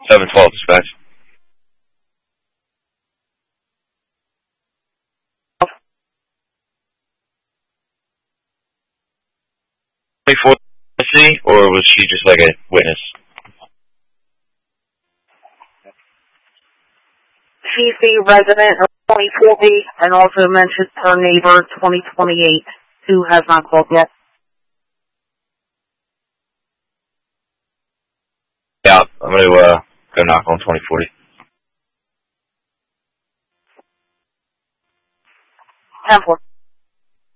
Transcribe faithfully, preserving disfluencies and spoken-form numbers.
seven twelve dispatch. twenty-four, or was she just like a witness? She's the resident of twenty forty and also mentioned her neighbor, twenty twenty-eight, who has not called yet. Yeah, I'm going to uh, go knock on twenty forty. ten four.